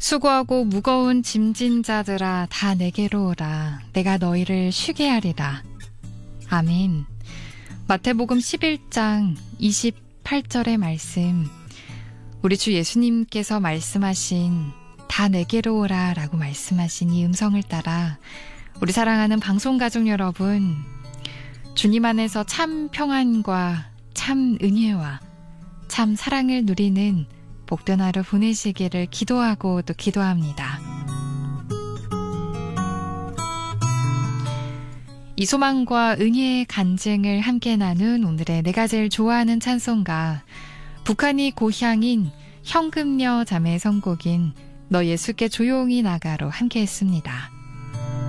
수고하고 무거운 짐진 자들아 다 내게로 오라. 내가 너희를 쉬게 하리라. 아멘. 마태복음 11장 28절의 말씀. 우리 주 예수님께서 말씀하신 다 내게로 오라 라고 말씀하신 이 음성을 따라 우리 사랑하는 방송가족 여러분, 주님 안에서 참 평안과 참 은혜와 참 사랑을 누리는 복된 하루 보내시기를 기도하고 또 기도합니다. 이 소망과 은혜의 간증을 함께 나눈 오늘의 내가 제일 좋아하는 찬송가, 북한이 고향인 현금녀 자매의 선곡인 너 예수께 조용히 나가로 함께 했습니다.